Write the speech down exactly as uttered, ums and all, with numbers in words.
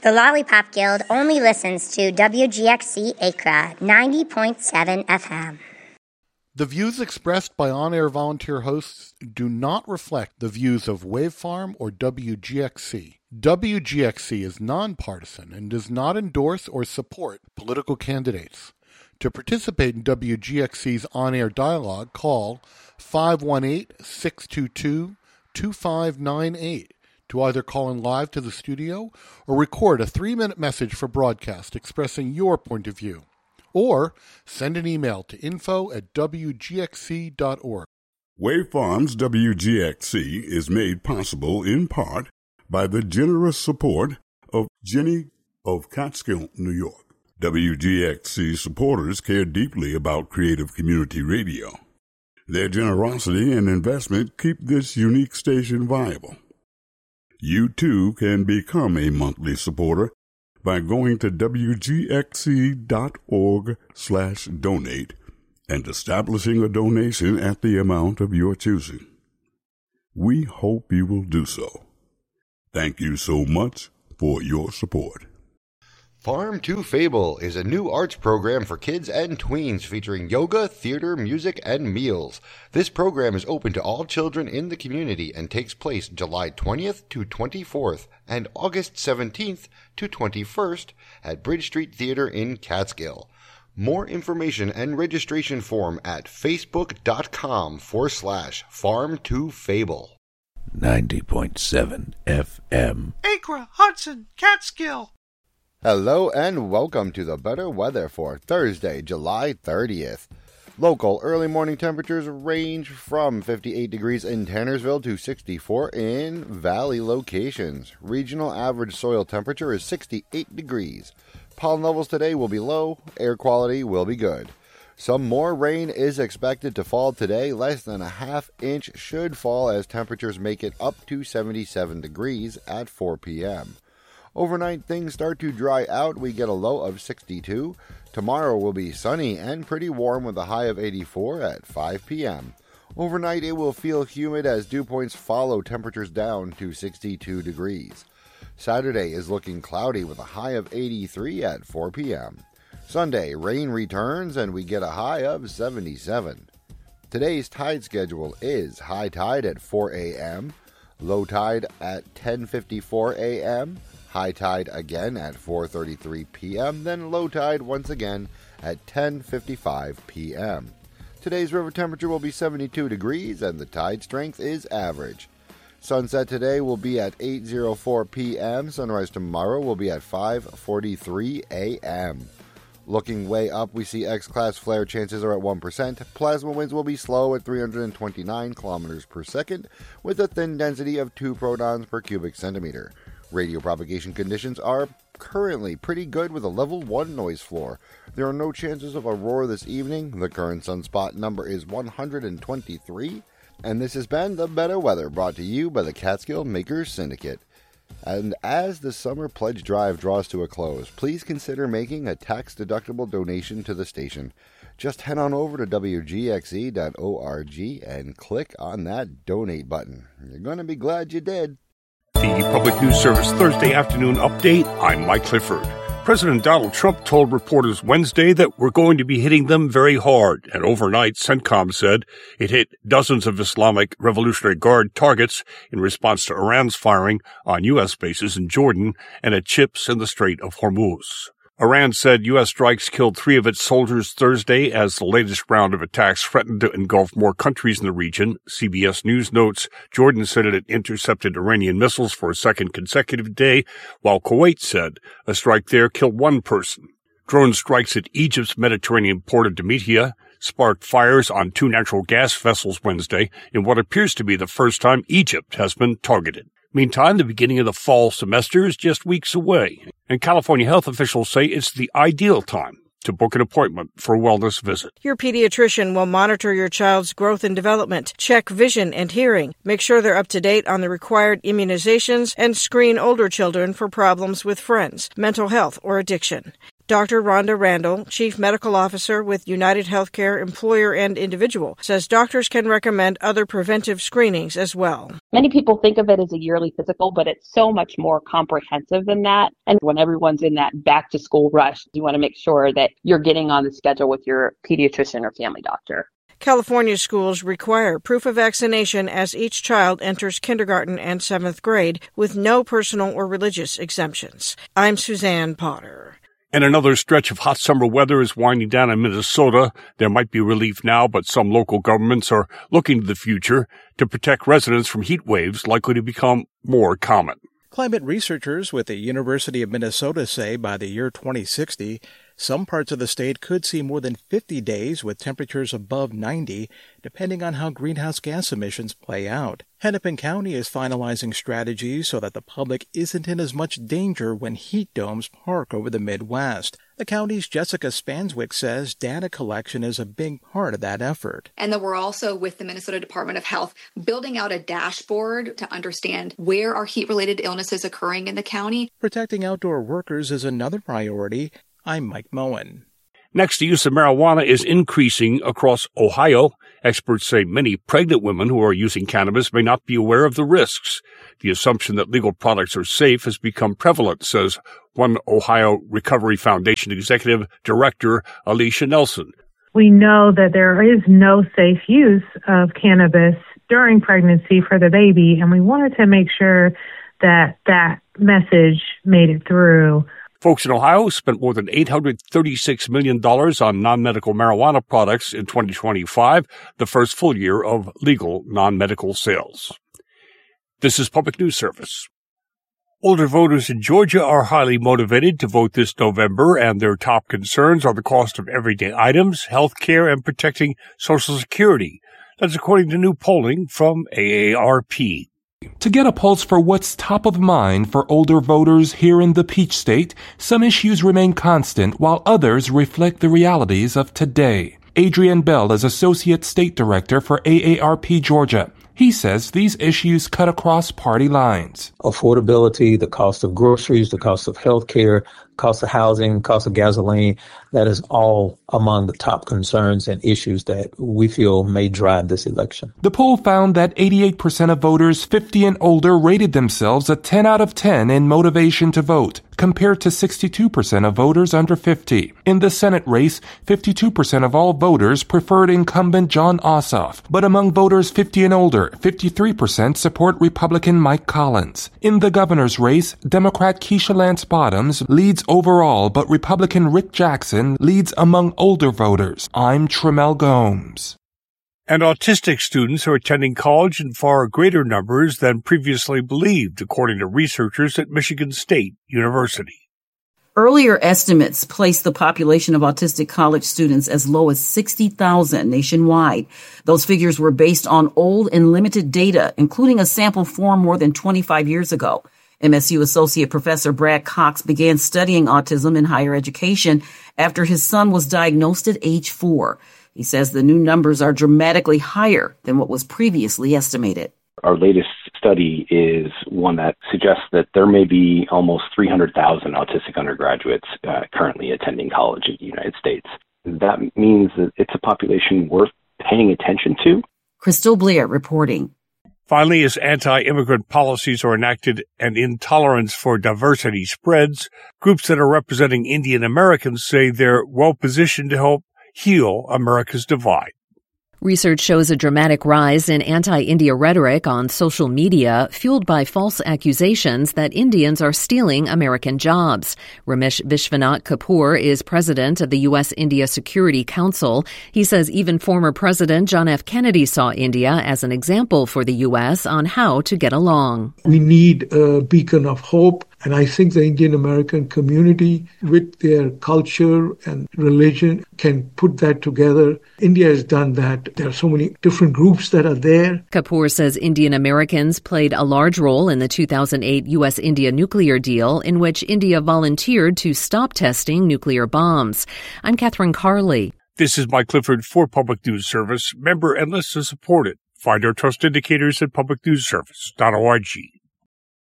The Lollipop Guild only listens to W G X C Acra ninety point seven F M. The views expressed by on-air volunteer hosts do not reflect the views of Wavefarm or W G X C. W G X C is nonpartisan and does not endorse or support political candidates. To participate in W G X C's on-air dialogue, call five one eight, six two two, two five nine eight to either call in live to the studio or record a three-minute message for broadcast expressing your point of view. Or send an email to info at w g x c dot org. Wavefarm's W G X C is made possible in part by the generous support of Jenny of Catskill, New York. W G X C supporters care deeply about creative community radio. Their generosity and investment keep this unique station viable. You too can become a monthly supporter by going to w g x c dot org slash donate and establishing a donation at the amount of your choosing. We hope you will do so. Thank you so much for your support. Farm to Fable is a new arts program for kids and tweens featuring yoga, theater, music, and meals. This program is open to all children in the community and takes place July twentieth to twenty-fourth and August seventeenth to twenty-first at Bridge Street Theater in Catskill. More information and registration form at facebook.com forward slash farm to fable. ninety point seven F M. Acra, Hudson, Catskill. Hello and welcome to the better weather for Thursday, July thirtieth. Local early morning temperatures range from fifty-eight degrees in Tannersville to sixty-four in valley locations. Regional average soil temperature is sixty-eight degrees. Pollen levels today will be low, air quality will be good. Some more rain is expected to fall today. Less than a half inch should fall as temperatures make it up to seventy-seven degrees at four p.m. Overnight, things start to dry out. We get a low of sixty-two. Tomorrow will be sunny and pretty warm with a high of eighty-four at five p.m. Overnight, it will feel humid as dew points follow temperatures down to sixty-two degrees. Saturday is looking cloudy with a high of eighty-three at four p.m. Sunday, rain returns and we get a high of seventy-seven. Today's tide schedule is high tide at four a.m., low tide at ten fifty-four a.m., high tide again at four thirty-three p.m., then low tide once again at ten fifty-five p.m. Today's river temperature will be seventy-two degrees and the tide strength is average. Sunset today will be at eight oh four p.m. Sunrise tomorrow will be at five forty-three a.m. Looking way up, we see X-class flare chances are at one percent. Plasma winds will be slow at three hundred twenty-nine kilometers per second with a thin density of two protons per cubic centimeter. Radio propagation conditions are currently pretty good with a level one noise floor. There are no chances of aurora this evening. The current sunspot number is one hundred twenty-three. And this has been The Better Weather, brought to you by the Catskill Makers Syndicate. And as the summer pledge drive draws to a close, please consider making a tax-deductible donation to the station. Just head on over to w g x e dot org and click on that donate button. You're going to be glad you did. The Public News Service Thursday afternoon update. I'm Mike Clifford. President Donald Trump told reporters Wednesday that we're going to be hitting them very hard. And overnight, CENTCOM said it hit dozens of Islamic Revolutionary Guard targets in response to Iran's firing on U S bases in Jordan and at ships in the Strait of Hormuz. Iran said U S strikes killed three of its soldiers Thursday as the latest round of attacks threatened to engulf more countries in the region. C B S News notes Jordan said it had intercepted Iranian missiles for a second consecutive day, while Kuwait said a strike there killed one person. Drone strikes at Egypt's Mediterranean port of Damietta sparked fires on two natural gas vessels Wednesday in what appears to be the first time Egypt has been targeted. Meantime, the beginning of the fall semester is just weeks away, and California health officials say it's the ideal time to book an appointment for a wellness visit. Your pediatrician will monitor your child's growth and development, check vision and hearing, make sure they're up to date on the required immunizations, and screen older children for problems with friends, mental health, or addiction. Doctor Rhonda Randall, Chief Medical Officer with United Healthcare Employer and Individual, says doctors can recommend other preventive screenings as well. Many people think of it as a yearly physical, but it's so much more comprehensive than that. And when everyone's in that back-to-school rush, you want to make sure that you're getting on the schedule with your pediatrician or family doctor. California schools require proof of vaccination as each child enters kindergarten and seventh grade with no personal or religious exemptions. I'm Suzanne Potter. And another stretch of hot summer weather is winding down in Minnesota. There might be relief now, but some local governments are looking to the future to protect residents from heat waves likely to become more common. Climate researchers with the University of Minnesota say by the year twenty sixty, some parts of the state could see more than fifty days with temperatures above ninety, depending on how greenhouse gas emissions play out. Hennepin County is finalizing strategies so that the public isn't in as much danger when heat domes park over the Midwest. The county's Jessica Spanswick says data collection is a big part of that effort. And then we're also, with the Minnesota Department of Health, building out a dashboard to understand where are heat-related illnesses occurring in the county. Protecting outdoor workers is another priority. I'm Mike Moen. Next, the use of marijuana is increasing across Ohio. Experts say many pregnant women who are using cannabis may not be aware of the risks. The assumption that legal products are safe has become prevalent, says one Ohio Recovery Foundation Executive Director, Alicia Nelson. We know that there is no safe use of cannabis during pregnancy for the baby, and we wanted to make sure that that message made it through. Folks in Ohio spent more than eight hundred thirty-six million dollars on non-medical marijuana products in twenty twenty-five, the first full year of legal non-medical sales. This is Public News Service. Older voters in Georgia are highly motivated to vote this November, and their top concerns are the cost of everyday items, health care, and protecting Social Security. That's according to new polling from A A R P. To get a pulse for what's top of mind for older voters here in the Peach State, some issues remain constant while others reflect the realities of today. Adrian Bell is Associate State Director for A A R P Georgia. He says these issues cut across party lines. Affordability, the cost of groceries, the cost of health care, cost of housing, cost of gasoline, that is all among the top concerns and issues that we feel may drive this election. The poll found that eighty-eight percent of voters fifty and older rated themselves a ten out of ten in motivation to vote, compared to sixty-two percent of voters under fifty. In the Senate race, fifty-two percent of all voters preferred incumbent Jon Ossoff, but among voters fifty and older, fifty-three percent support Republican Mike Collins. In the governor's race, Democrat Keisha Lance Bottoms leads overall, but Republican Rick Jackson leads among older voters. I'm Tremel Gomes. And autistic students are attending college in far greater numbers than previously believed, according to researchers at Michigan State University. Earlier estimates placed the population of autistic college students as low as sixty thousand nationwide. Those figures were based on old and limited data, including a sample form more than twenty-five years ago. M S U Associate Professor Brad Cox began studying autism in higher education after his son was diagnosed at age four. He says the new numbers are dramatically higher than what was previously estimated. Our latest study is one that suggests that there may be almost three hundred thousand autistic undergraduates uh, currently attending college in the United States. That means that it's a population worth paying attention to. Crystal Blair reporting. Finally, as anti-immigrant policies are enacted and intolerance for diversity spreads, groups that are representing Indian Americans say they're well-positioned to help heal America's divide. Research shows a dramatic rise in anti-India rhetoric on social media, fueled by false accusations that Indians are stealing American jobs. Ramesh Vishwanath Kapoor is president of the U S India Security Council. He says even former President John F. Kennedy saw India as an example for the U S on how to get along. We need a beacon of hope. And I think the Indian American community, with their culture and religion, can put that together. India has done that. There are so many different groups that are there. Kapoor says Indian Americans played a large role in the two thousand eight U S India nuclear deal, in which India volunteered to stop testing nuclear bombs. I'm Catherine Carley. This is Mike Clifford for Public News Service. Member and listener supported. Find our trust indicators at public news service dot org.